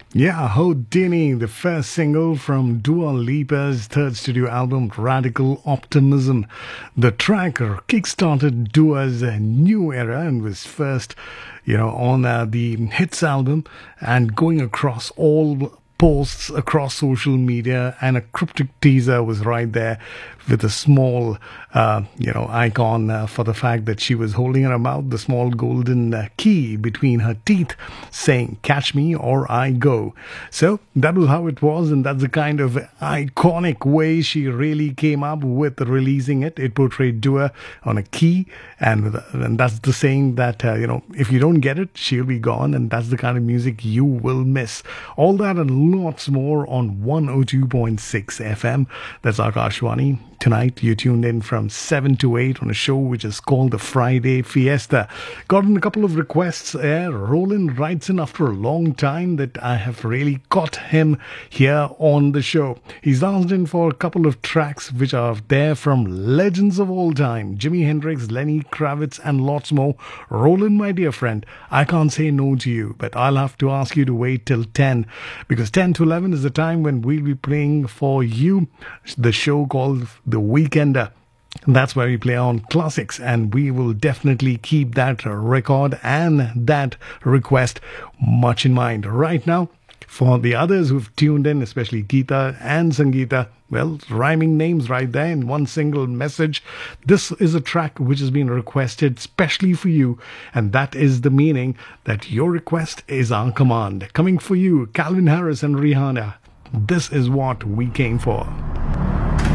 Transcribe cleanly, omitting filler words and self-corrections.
Yeah, Houdini, the first single from Dua Lipa's third studio album, Radical Optimism. The track kickstarted Dua's new era and was first, on the Hits album and going across all posts across social media, and a cryptic teaser was right there with a small icon for the fact that she was holding in her mouth the small golden key between her teeth saying catch me or I go. So that was how it was, and that's the kind of iconic way she really came up with releasing it. It portrayed Dua on a key, and that's the saying that if you don't get it, she'll be gone, and that's the kind of music you will miss. All that and lots more on 102.6 FM. That's Akashwani. Tonight, you tuned in from 7 to 8 on a show which is called the Friday Fiesta. Gotten a couple of requests there. Roland writes in after a long time that I have really got him here on the show. He's asked in for a couple of tracks which are there from legends of all time. Jimi Hendrix, Lenny Kravitz and lots more. Roland, my dear friend, I can't say no to you, but I'll have to ask you to wait till 10, because 10 to 11 is the time when we'll be playing for you the show called The Weekender. That's where we play on classics, and we will definitely keep that record and that request much in mind. Right now, for the others who've tuned in, especially Geeta and Sangeeta, well, rhyming names right there in one single message. This is a track which has been requested specially for you, and that is the meaning that your request is our command. Coming for you, Calvin Harris and Rihanna. This is what we came for.